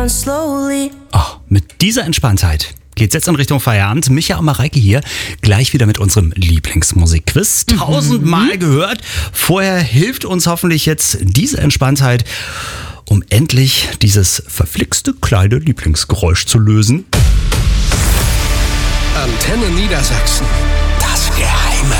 down slowly. Oh, mit dieser Entspanntheit geht's jetzt in Richtung Feierabend. Micha und Mareike hier, gleich wieder mit unserem Lieblingsmusikquiz. 1000-mal gehört. Vorher hilft uns hoffentlich jetzt diese Entspanntheit, um endlich dieses verflixte kleine Lieblingsgeräusch zu lösen. Antenne Niedersachsen. Das Geheime.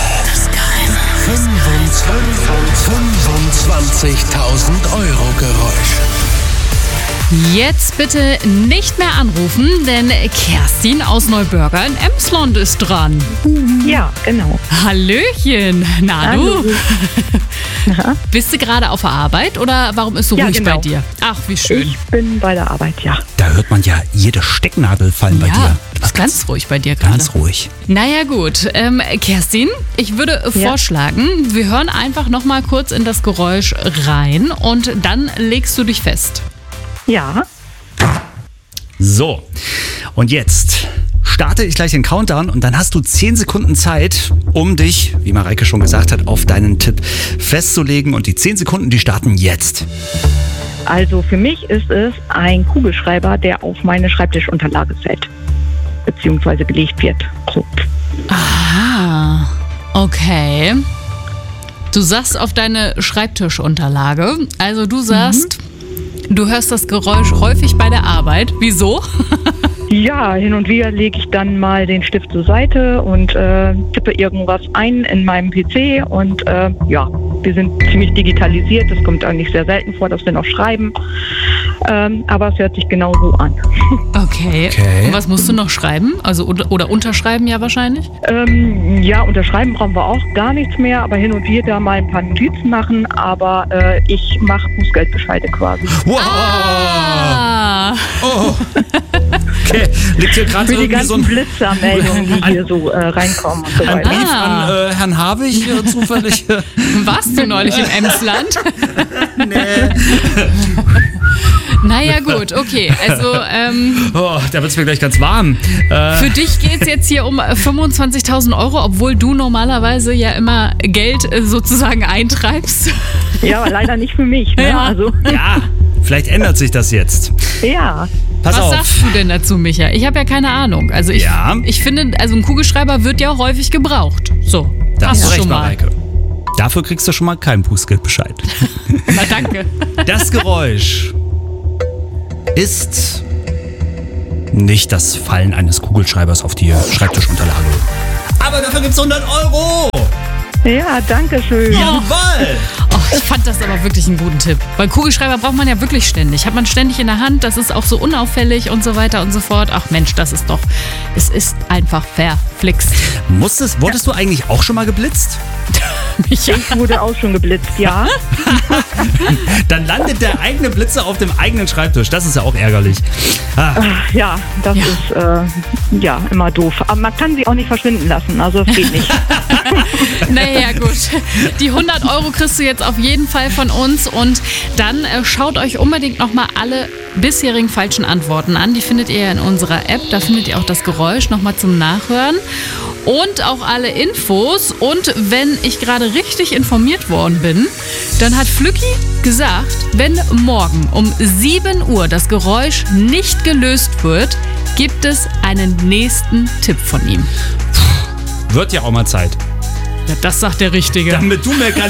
25.000 Euro Geräusch. Jetzt bitte nicht mehr anrufen, denn Kerstin aus Neubürger in Emsland ist dran. Ja, genau. Hallöchen. Na Hallo. du? Bist du gerade auf der Arbeit oder warum ist so Ja, ruhig genau. bei dir? Ach, wie schön. Ich bin bei der Arbeit, ja. Da hört man ja jede Stecknadel fallen bei dir. Ja, ist ganz ruhig bei dir gerade. Ganz ruhig. Naja gut, Kerstin, ich würde vorschlagen, wir hören einfach noch mal kurz in das Geräusch rein und dann legst du dich fest. Ja, So, und jetzt starte ich gleich den Countdown und dann hast du 10 Sekunden Zeit, um dich, wie Mareike schon gesagt hat, auf deinen Tipp festzulegen. Und die 10 Sekunden, die starten jetzt. also für mich ist es ein Kugelschreiber, der auf meine Schreibtischunterlage fällt. Beziehungsweise gelegt wird. So. Ah, okay. Du sagst auf deine Schreibtischunterlage, also du sagst, du hörst das Geräusch häufig bei der Arbeit. Wieso? Ja, hin und wieder lege ich dann mal den Stift zur Seite und tippe irgendwas ein in meinem PC und ja, wir sind ziemlich digitalisiert. Es kommt eigentlich sehr selten vor, dass wir noch schreiben, aber es hört sich genauso an. Okay. Und was musst du noch schreiben? Also oder unterschreiben ja wahrscheinlich? Ja, unterschreiben brauchen wir auch gar nichts mehr, aber hin und wieder mal ein paar Notizen machen, aber ich mache Bußgeldbescheide quasi. Wow! Ah. Oh. Okay, liegt hier gerade Für die irgendwie so ganzen ein Blitzermeldungen, die hier so reinkommen und so Brief weiter. an Herrn Havig zufällig? Warst du neulich im Emsland? Nee. Naja gut, okay. Also Oh, da wird's mir gleich ganz warm. für dich geht es jetzt hier um 25.000 Euro, obwohl du normalerweise ja immer Geld sozusagen eintreibst. Ja, aber leider nicht für mich. Ne? Ja. Also, Ja, vielleicht ändert sich das jetzt. ja. Pass Was auf. sagst du denn dazu, Micha? Ich habe ja keine Ahnung. Also ich finde, also ein Kugelschreiber wird ja häufig gebraucht. So, Da hast hast du du recht, schon mal. Mareike. Dafür kriegst du schon mal keinen Bußgeldbescheid. Na danke. Das Geräusch ist nicht das Fallen eines Kugelschreibers auf die Schreibtischunterlage. Aber dafür gibt's 100 Euro! Ja, danke schön. Jawohl! Oh, ich fand das aber wirklich einen guten Tipp. Weil Kugelschreiber braucht man ja wirklich ständig. Hat man ständig in der Hand, das ist auch so unauffällig und so weiter und so fort. Ach Mensch, es ist einfach verflixt. Wurdest du eigentlich auch schon mal geblitzt? Micha. Ich wurde auch schon geblitzt, ja. Dann landet der eigene Blitzer auf dem eigenen Schreibtisch. Das ist ja auch ärgerlich. Ja, das ist ja immer doof. Aber man kann sie auch nicht verschwinden lassen, also das geht nicht. Naja, gut. Die 100 Euro kriegst du jetzt auf jeden Fall von uns. Und dann schaut euch unbedingt nochmal alle bisherigen falschen Antworten an. Die findet ihr in unserer App. Da findet ihr auch das Geräusch nochmal zum Nachhören. Und auch alle Infos. Und wenn ich gerade richtig informiert worden bin, dann hat Flücki gesagt, wenn morgen um 7 Uhr das Geräusch nicht gelöst wird, gibt es einen nächsten Tipp von ihm. Wird ja auch mal Zeit. Ja, das sagt der Richtige. Damit du mehr kannst.